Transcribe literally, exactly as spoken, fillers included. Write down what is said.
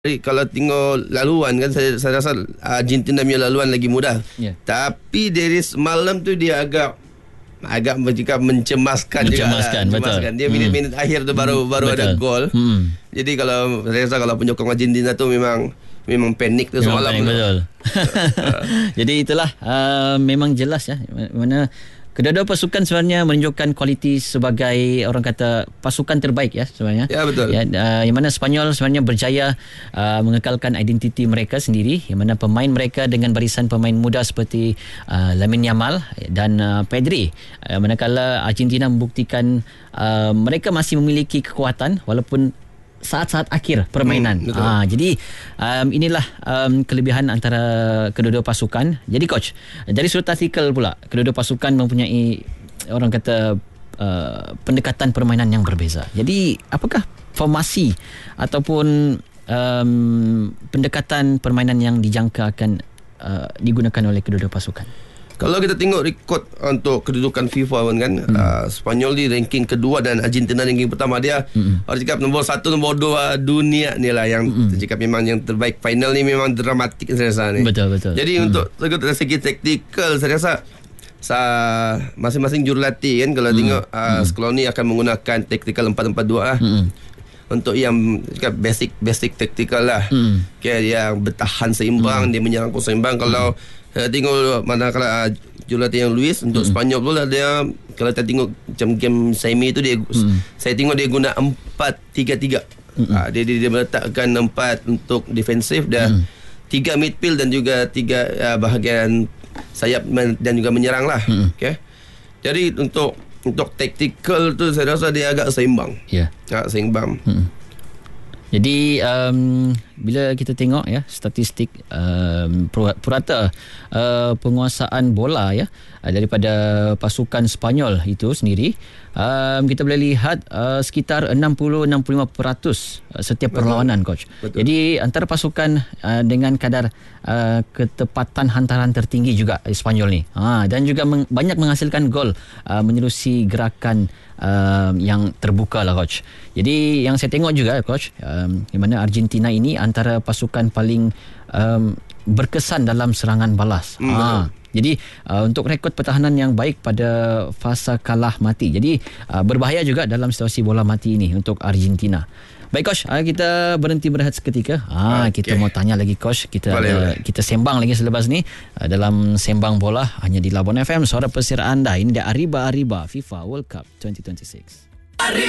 Jadi kalau tengok laluan kan, saya, saya rasa Argentina punya laluan lagi mudah. Yeah. Tapi dari semalam tu dia agak agak juga mencemaskan, mencemaskan juga lah. Betul. Dia minit-minit hmm. akhir tu baru baru betul. ada gol. Hmm. Jadi kalau saya rasa kalau penyokong Argentina tu memang memang panik tu memang semalam. Panik, betul. Jadi itulah uh, memang jelas ya mana kedua-dua pasukan sebenarnya menunjukkan kualiti sebagai orang kata pasukan terbaik ya sebenarnya. Ya betul. Ya, uh, yang mana Sepanyol sebenarnya berjaya uh, mengekalkan identiti mereka sendiri, yang mana pemain mereka dengan barisan pemain muda seperti uh, Lamine Yamal dan uh, Pedri. Uh, manakala Argentina membuktikan uh, mereka masih memiliki kekuatan walaupun saat-saat akhir permainan. Hmm, ha, jadi um, inilah um, kelebihan antara kedua-dua pasukan. Jadi coach, dari sudut taktikal pula, kedua-dua pasukan mempunyai orang kata uh, pendekatan permainan yang berbeza. Jadi apakah formasi ataupun um, pendekatan permainan yang dijangka akan uh, digunakan oleh kedua-dua pasukan? Kalau kita tengok rekod untuk kedudukan FIFA pun kan, hmm. uh, Sepanyol di ranking kedua dan Argentina ranking pertama. Dia hmm. orang cakap nombor satu, nombor dua dunia ni lah yang hmm. cakap memang yang terbaik. Final ni memang dramatik saya rasa ni. Betul betul. Jadi hmm. untuk dari segi taktikal saya rasa sa, masing-masing jurulatih kan kalau hmm. tengok uh, hmm. Scaloni akan menggunakan taktikal empat empat dua lah. Hmm. Untuk yang cakap basic basic taktikal lah. Hmm. Okay, yang bertahan seimbang, hmm. dia menyerang pun seimbang. Kalau hmm. saya tengok manakala uh, jurulatih yang Luis untuk hmm. Sepanyol pula dia, kalau kita tengok macam game semi tu dia hmm. saya tengok dia guna empat tiga tiga. Hmm. Uh, dia, dia dia meletakkan empat untuk defensif dan tiga hmm. midfield dan juga tiga uh, bahagian sayap dan juga menyerang lah. Hmm. Okay. Jadi untuk untuk taktikal tu saya rasa dia agak seimbang. Ya. Yeah. Agak seimbang. Hmm. Jadi um, bila kita tengok ya statistik um, purata uh, penguasaan bola ya uh, daripada pasukan Sepanyol itu sendiri, um, kita boleh lihat uh, sekitar enam puluh enam puluh lima peratus setiap perlawanan. Betul. Coach. Betul. Jadi antara pasukan uh, dengan kadar uh, ketepatan hantaran tertinggi juga Sepanyol ni. Ha, dan juga meng, banyak menghasilkan gol uh, menerusi gerakan uh, yang terbuka lah coach. Jadi yang saya tengok juga coach, um, di mana Argentina ini antara pasukan paling um, berkesan dalam serangan balas. Hmm. Ha. Jadi uh, untuk rekod pertahanan yang baik pada fasa kalah mati. Jadi uh, berbahaya juga dalam situasi bola mati ini untuk Argentina. Baik coach, uh, kita berhenti berehat seketika. Ah, okay. Kita mau tanya lagi coach. Kita boleh, ada, boleh. kita sembang lagi selepas ni uh, dalam Sembang Bola hanya di Labuan F M, suara pesir anda. Ini dia Arriba Arriba FIFA World Cup twenty twenty-six.